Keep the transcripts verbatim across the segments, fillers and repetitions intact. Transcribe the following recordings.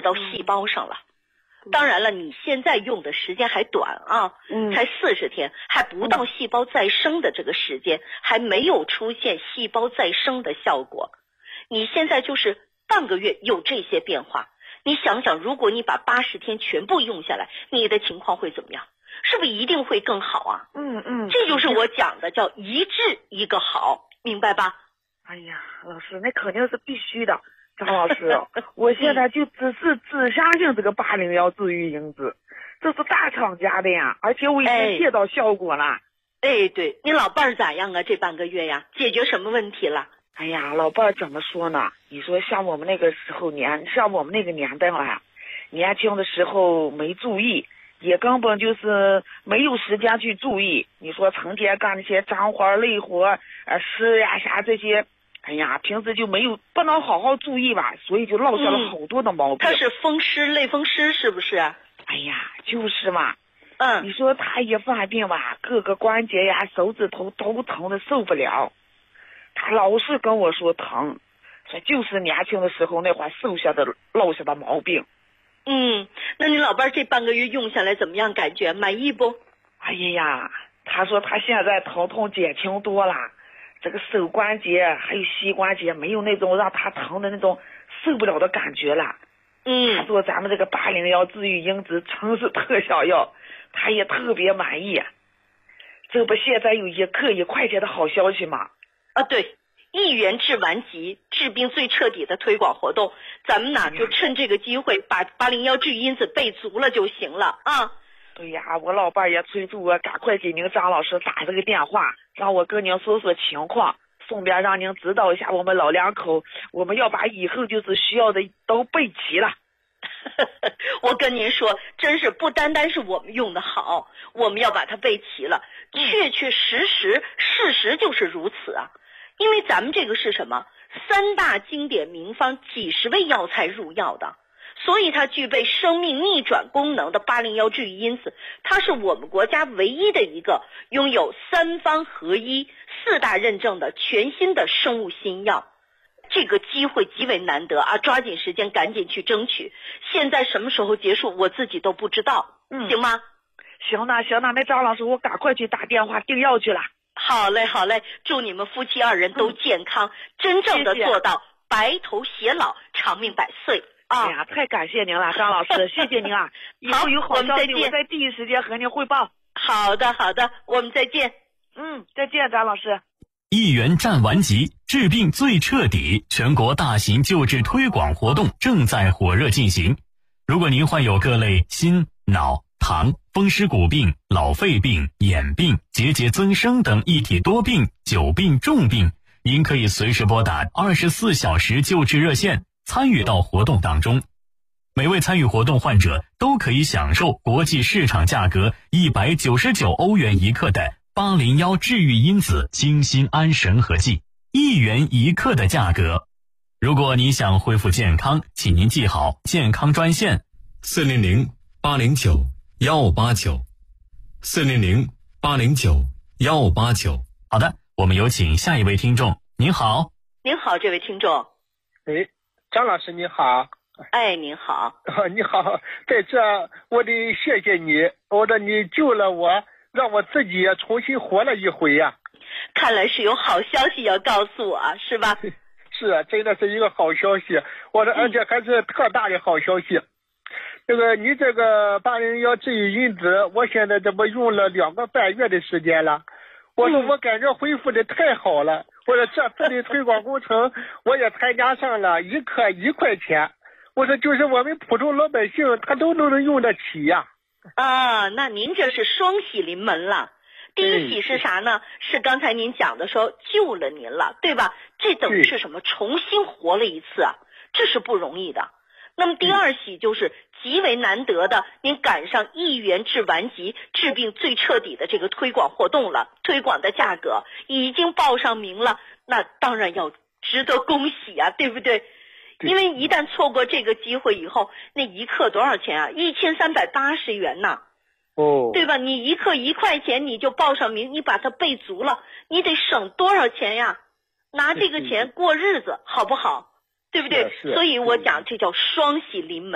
治到细胞上了。当然了，你现在用的时间还短啊， 嗯， 才四十天，还不到细胞再生的这个时间，还没有出现细胞再生的效果。你现在就是半个月有这些变化，你想想，如果你把八十天全部用下来，你的情况会怎么样？是不是一定会更好啊？ 嗯嗯， 这就是我讲的叫一治一个好，明白吧？ 哎呀，老师，那肯定是必须的。张老师，我现在就只是自相信这个八零幺治愈因子，这是大厂家的呀，而且我已经见到效果了。 哎，对，你老伴儿咋样啊？这半个月呀，解决什么问题了？ 哎呀，老伴儿怎么说呢？你说像我们那个时候年，像我们那个年代啊，年轻的时候没注意，也根本就是没有时间去注意。你说成天干那些脏活累活，呃，吃呀啥这些。哎呀，平时就没有不能好好注意吧，所以就落下了好多的毛病。 他是风湿类风湿是不是？ 哎呀，就是嘛。 嗯， 你说他一犯病吧，各个关节呀、手指头都疼的受不了。他老是跟我说疼，说就是年轻的时候那会儿受下的落下的毛病。 嗯，那你老伴这半个月用下来怎么样？感觉满意不？ 哎呀，他说他现在疼痛减轻多了。这个手关节还有膝关节没有那种让他疼的那种受不了的感觉了。 嗯， 他说咱们这个八零幺治愈因子真是特效药，他也特别满意。这不现在有一克一块钱的好消息吗？ 啊，对，一元治顽疾，治病最彻底的推广活动，咱们呢就趁这个机会把八零幺治愈因子备足了就行了啊。 对呀，我老伴也催促我赶快给您张老师打这个电话，让我跟您说说情况，顺便让您指导一下我们老两口，我们要把以后就是需要的都备齐了。 我跟您说，真是不单单是我们用的好，我们要把它备齐了，确确实实，事实就是如此啊。因为咱们这个是什么？三大经典名方，几十味药材入药的。所以它具备生命逆转功能的八零幺治愈因子，它是我们国家唯一的一个拥有三方合一、四大认证的全新的生物新药。这个机会极为难得啊，抓紧时间赶紧去争取。现在什么时候结束我自己都不知道，嗯，行吗？ 行了行了，那张老师我赶快去打电话订药去了。 好嘞好嘞，祝你们夫妻二人都健康，嗯、真正的做到白头偕老、长命百岁。 哎呀，太感谢您了，张老师，谢谢您啊！以后有好消息，我在第一时间和您汇报。 好的，好的，我们再见。 嗯，再见，张老师。 一元战顽疾，治病最彻底，全国大型救治推广活动正在火热进行。如果您患有各类心、脑、糖、风湿骨病、老肺病、眼病、结节增生等一体多病、久病重病，您可以随时拨打二十四小时救治热线。参与到活动当中，每位参与活动患者都可以享受国际市场价格一百九十九欧元一克的八零幺治愈因子精心安神合剂，一元一克的价格。如果你想恢复健康，请您记好健康专线四零零八零九幺五八九，四零零八零九幺五八九。好的，我们有请下一位听众。您好。 您好，这位听众。 哎。张老师你好。 哎，您好。 你好，在这我得谢谢你，我的你救了我，让我自己也重新活了一回呀、啊。 看来是有好消息要告诉我，是吧？ 是啊，真的是一个好消息，我的而且还是特大的好消息。这个你这个八零幺治愈因子，我现在这不用了两个半月的时间了，我说我感觉恢复的太好了。我说这次的推广工程我也参加上了，一克一块钱，我说就是我们普通老百姓他都能用得起呀。 啊，那您这是双喜临门了。第一喜是啥呢？是刚才您讲的说救了您了，对吧？这等于是什么？重新活了一次啊，这是不容易的。那么第二喜就是极为难得的，您赶上一元治顽疾治病最彻底的这个推广活动了，推广的价格已经报上名了，那当然要值得恭喜啊，对不对？因为一旦错过这个机会以后，那一克多少钱啊？一千三百八十元呐。 哦， 对吧？你一克一块钱你就报上名，你把它备足了，你得省多少钱呀？拿这个钱过日子好不好？对不对？所以我讲这叫双喜临门。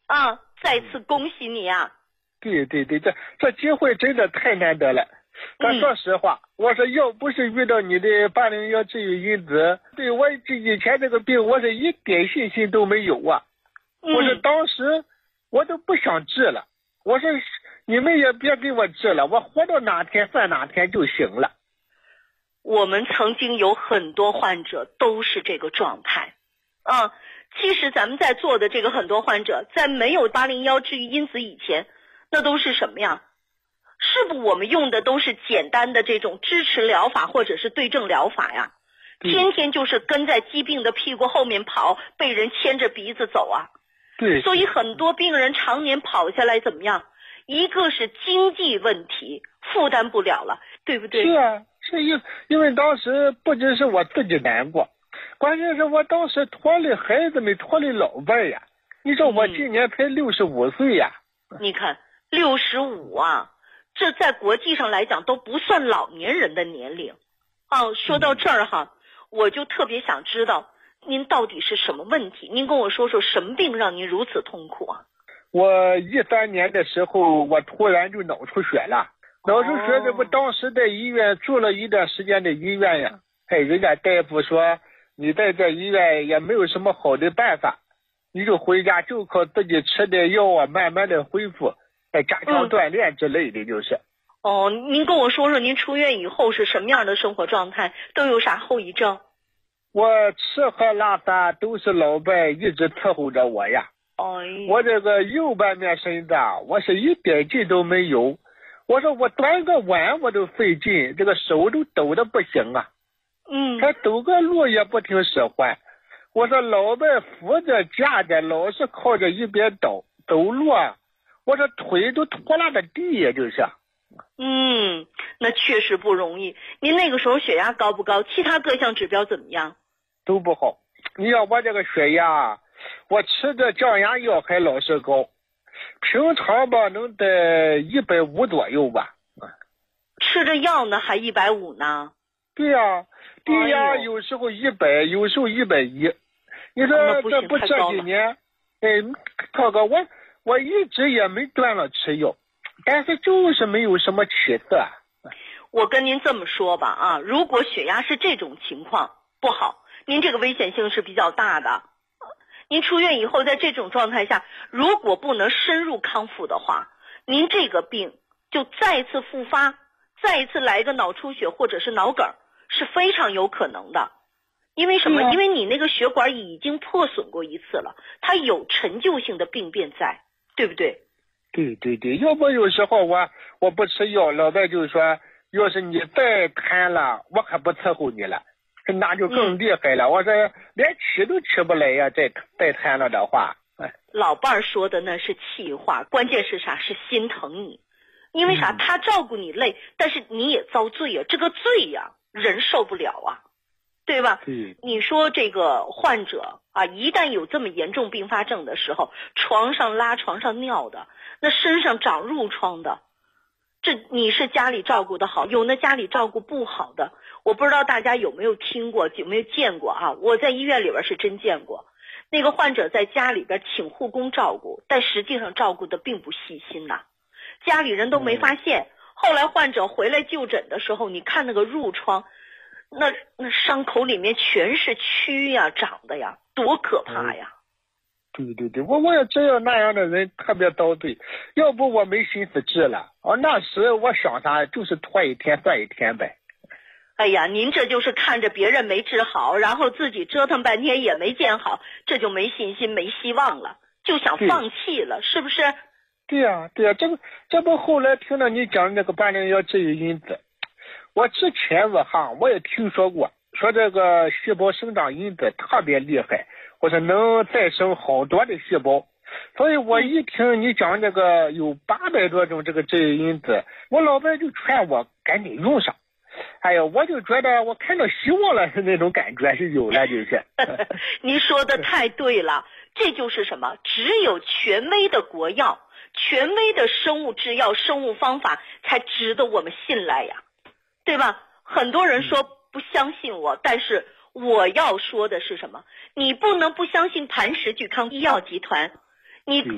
啊，再次恭喜你啊！ 对对对，这这机会真的太难得了。但说实话，嗯、我说要不是遇到你的八零幺治愈因子，对我这以前这个病，我是一点信心都没有啊。嗯、我说当时我都不想治了，我说你们也别给我治了，我活到哪天算哪天就行了。 我们曾经有很多患者都是这个状态，啊，其实咱们在座的这个很多患者，在没有八零幺治愈因子以前，那都是什么呀？是不我们用的都是简单的这种支持疗法或者是对症疗法呀？天天就是跟在疾病的屁股后面跑，被人牵着鼻子走啊。 对。 所以很多病人常年跑下来怎么样？一个是经济问题，负担不了了，对不对？ 是啊，是因因为当时不只是我自己难过，关键是我当时拖累孩子们，拖累老伴呀。你说我今年才六十五岁呀。 嗯、你看六十五啊。这在国际上来讲都不算老年人的年龄。哦，说到这儿哈，我就特别想知道您到底是什么问题？您跟我说说什么病让您如此痛苦啊？ 我一三年的时候，我突然就脑出血了。脑出血这不当时在医院住了一段时间的医院呀。哎，人家大夫说你在这医院也没有什么好的办法，你就回家就靠自己吃点药啊，慢慢的恢复。再加强锻炼之类的，就是、嗯。 哦，您跟我说说，您出院以后是什么样的生活状态？都有啥后遗症？ 我吃喝拉撒都是老伴一直伺候着我呀。 哦、哎。 我这个右半面身子，我是一点劲都没有。我说我端个碗我都费劲，这个手都抖得不行啊。 嗯。 他走个路也不听使唤。我说老伴扶着架着，老是靠着一边倒走路啊。我这腿都拖拉着地呀，就是。 嗯，那确实不容易。您那个时候血压高不高？其他各项指标怎么样？ 都不好。你要我这个血压，我吃的降压药还老是高，平常吧能在一百五左右吧。 吃着药呢还一百五呢？ 对呀、啊，低压有时候一百，有时候一百一。你说这不这几年，哎，涛哥我。我一直也没断了吃药，但是就是没有什么起色。 我跟您这么说吧啊，如果血压是这种情况不好，您这个危险性是比较大的。您出院以后在这种状态下，如果不能深入康复的话，您这个病就再次复发，再一次来个脑出血或者是脑梗是非常有可能的。因为什么、啊？因为你那个血管已经破损过一次了，它有陈旧性的病变在。对不对？ 对对对，要不有时候我我不吃药，老伴就说，要是你再瘫了，我可不伺候你了，那就更厉害了。嗯、我说连起都起不来呀，再再瘫了的话。哎， 老伴说的那是气话，关键是啥？是心疼你，因为啥？嗯、他照顾你累，但是你也遭罪呀，这个罪呀，人受不了啊。对吧？ 嗯， 你说这个患者啊，一旦有这么严重并发症的时候，床上拉床上尿的，那身上长褥疮的，这你是家里照顾的好，有那家里照顾不好的，我不知道大家有没有听过，有没有见过啊？我在医院里边是真见过，那个患者在家里边请护工照顾，但实际上照顾的并不细心呐、啊，家里人都没发现。嗯、后来患者回来就诊的时候，你看那个褥疮。那那伤口里面全是蛆呀，长的呀，多可怕呀！ 嗯、对对对，我我也知道那样的人特别遭罪，要不我没心思治了。哦，那时我想啥，就是拖一天算一天呗。 哎呀，您这就是看着别人没治好，然后自己折腾半天也没见好，这就没信心、没希望了，就想放弃了，是不是？ 对呀、啊，对呀、啊，这不这不后来听到你讲那个八零幺治愈因子。我之前我哈我也听说过，说这个细胞生长因子特别厉害，或者能再生好多的细胞，所以我一听你讲这个有八百多种这个治愈因子，我老伴就劝我赶紧用上。哎呀，我就觉得我看到希望了，那种感觉是有了，就是。 您说的太对了，这就是什么？只有权威的国药、权威的生物制药、生物方法，才值得我们信赖呀。对吧？很多人说不相信我，但是我要说的是什么？你不能不相信磐石聚康医药集团，你